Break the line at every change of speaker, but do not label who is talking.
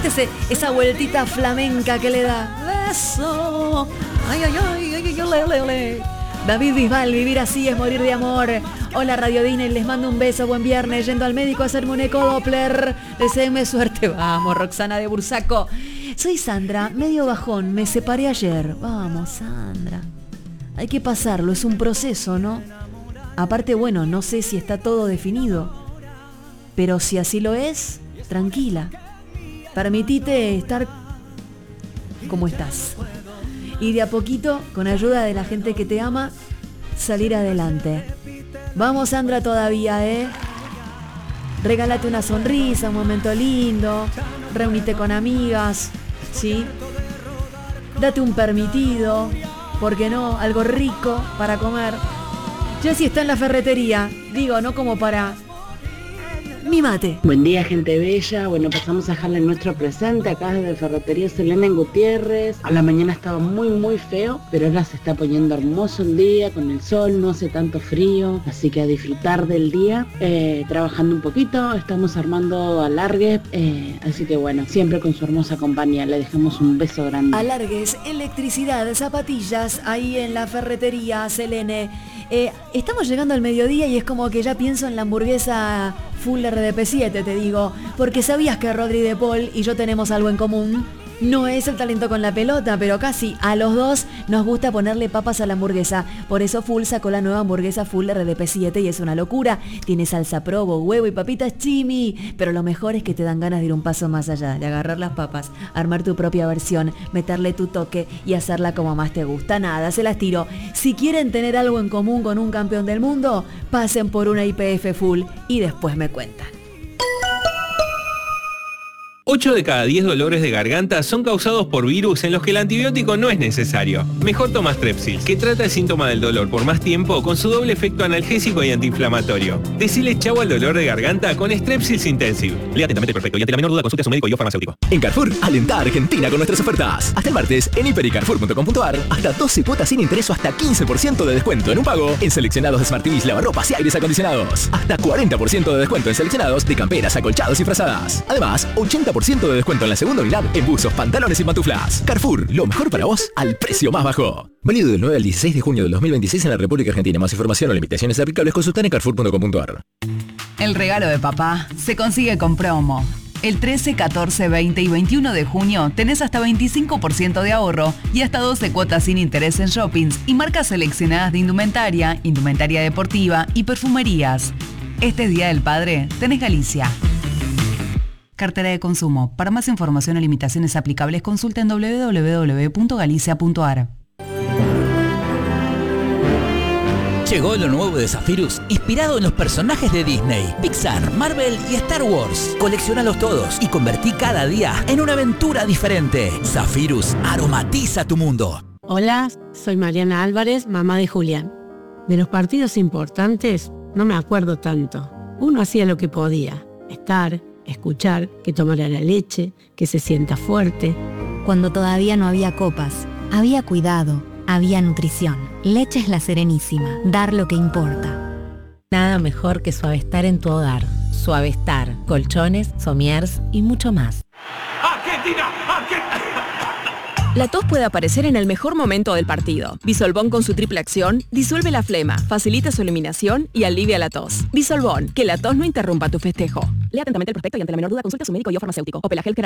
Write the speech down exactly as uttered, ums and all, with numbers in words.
Siente ese, esa vueltita flamenca que le da. Eso. Ay, ay, ay, ay, ay, ole, ole, ole. David Bisbal, vivir así es morir de amor. Hola Radio Disney, les mando un beso, buen viernes. Yendo al médico a hacerme un eco Doppler. Deseenme suerte. Vamos, Roxana de Bursaco. Soy Sandra, medio bajón, me separé ayer. Vamos, Sandra. Hay que pasarlo, es un proceso, ¿no? Aparte, bueno, no sé si está todo definido. Pero si así lo es, tranquila. Permitite estar como estás. Y de a poquito, con ayuda de la gente que te ama, salir adelante. Vamos, Sandra, todavía, ¿eh? Regálate una sonrisa, un momento lindo. Reunite con amigas, ¿sí? Date un permitido, ¿por qué no? Algo rico para comer. Jessy está en la ferretería, digo, no como para... Mi mate.
Buen día, gente bella. Bueno, pasamos a dejarle nuestro presente acá desde Ferretería Selena en Gutiérrez. A la mañana estaba muy muy feo, pero ahora se está poniendo hermoso el día con el sol, no hace tanto frío, así que a disfrutar del día, eh, trabajando un poquito, estamos armando alargues, eh, así que bueno, siempre con su hermosa compañía. Le dejamos un beso grande.
Alargues, electricidad, zapatillas, ahí en la Ferretería Selene. Eh, estamos llegando al mediodía y es como que ya pienso en la hamburguesa full R D P siete, te digo, porque sabías que Rodri de Paul y yo tenemos algo en común. No es el talento con la pelota, pero casi a los dos nos gusta ponerle papas a la hamburguesa. Por eso Full sacó la nueva hamburguesa Full R D P siete y es una locura. Tiene salsa provo, huevo y papitas chimi. Pero lo mejor es que te dan ganas de ir un paso más allá, de agarrar las papas, armar tu propia versión, meterle tu toque y hacerla como más te gusta. Nada, se las tiro. Si quieren tener algo en común con un campeón del mundo, pasen por una I P F Full y después me cuentan.
ocho de cada diez dolores de garganta son causados por virus en los que el antibiótico no es necesario. Mejor toma Strepsils, que trata el síntoma del dolor por más tiempo con su doble efecto analgésico y antiinflamatorio. Decile chau al dolor de garganta con Strepsils Intensive. Lea atentamente el prospecto y ante la menor duda consulte a su médico y o farmacéutico.
En Carrefour, alenta a Argentina con nuestras ofertas. Hasta el martes, en hiper y carrefour punto com punto a r, hasta doce cuotas sin interés o hasta quince por ciento de descuento en un pago en seleccionados de Smart T Vs, lavarropas y aires acondicionados. Hasta cuarenta por ciento de descuento en seleccionados de camperas, acolchados y frazadas. Además, ochenta por ciento de descuento en la segunda unidad en buzos, pantalones y pantuflas. Carrefour, lo mejor para vos al precio más bajo. Válido del nueve al dieciséis de junio del dos mil veintiséis en la República Argentina. Más información o limitaciones aplicables consultan en carrefour punto com punto a r.
El regalo de papá se consigue con promo. El trece, catorce, veinte y veintiuno de junio tenés hasta veinticinco por ciento de ahorro y hasta doce cuotas sin interés en shoppings y marcas seleccionadas de indumentaria, indumentaria deportiva y perfumerías. Este Día del Padre tenés Galicia. Cartera de consumo. Para más información o limitaciones aplicables consulta en doble u doble u doble u punto galicia punto a r.
Llegó lo nuevo de Zephyrus, inspirado en los personajes de Disney, Pixar, Marvel y Star Wars. Colecciónalos todos y convertí cada día en una aventura diferente. Zephyrus aromatiza tu mundo.
Hola, soy Mariana Álvarez, mamá de Julián. De los partidos importantes no me acuerdo tanto. Uno hacía lo que podía, estar, escuchar, que tomara la leche, que se sienta fuerte.
Cuando todavía no había copas, había cuidado, había nutrición. Leche es La Serenísima, dar lo que importa.
Nada mejor que Suavestar en tu hogar. Suavestar, colchones, somiers y mucho más.
¡Argentina! ¡Argentina! La tos puede aparecer en el mejor momento del partido. Bisolbón con su triple acción disuelve la flema, facilita su eliminación y alivia la tos. Bisolbón, que la tos no interrumpa tu festejo. Lea atentamente el prospecto y ante la menor duda consulte a su médico y o farmacéutico. Opel Agel